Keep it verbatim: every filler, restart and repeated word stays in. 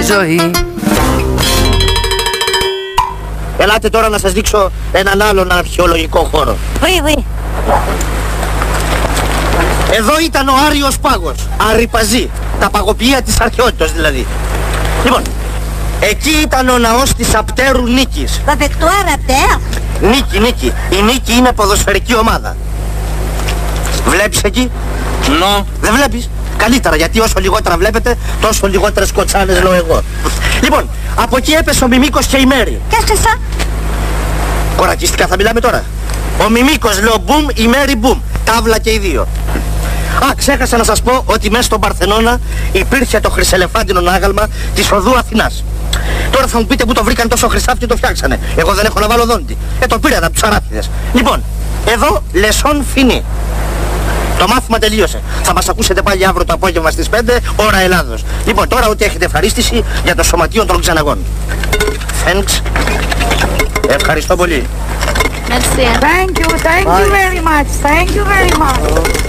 ζωή. Ελάτε τώρα να σας δείξω έναν άλλον αρχαιολογικό χώρο. Oui, oui. Εδώ ήταν ο Άριος Πάγος, Αρυπαζή, τα παγωπλοία της αρχαιότητας δηλαδή. Λοιπόν, εκεί ήταν ο ναός της Απτέρου Νίκης. La victoire à terre. Νίκη, Νίκη. Η Νίκη είναι ποδοσφαιρική ομάδα. Βλέπεις εκεί? No. Δεν βλέπεις? Καλύτερα, γιατί όσο λιγότερα βλέπετε, τόσο λιγότερες κοτσάνες λέω εγώ. Λοιπόν, από εκεί έπεσε ο Μιμίκος και η Μέρη. Qu'est-ce que c'est ça? Κορακιστικά θα μιλάμε τώρα. Ο Μιμίκος λέω μπουμ, η Μέρη μπουμ. Τάβλα και οι δύο. Α, ξέχασα να σας πω ότι μέσα στον Παρθενώνα υπήρχε το χρυσελεφάντινο άγαλμα της οδού Αθηνάς. Τώρα θα μου πείτε που το βρήκαν τόσο χρυσάφι και το φτιάξανε. Εγώ δεν έχω να βάλω δόντι. Ε, το πήραν από τους αράφιδες. Λοιπόν, εδώ λεσόν φινί. Το μάθημα τελείωσε. Θα μας ακούσετε πάλι αύριο το απόγευμα στις πέντε, ώρα Ελλάδος. Λοιπόν, τώρα ότι έχετε ευχαρίστηση για το σωματείο των ξεναγών. Thanks. Ευχαριστώ πολύ. Merci. Thank you, thank you very much, thank you very much.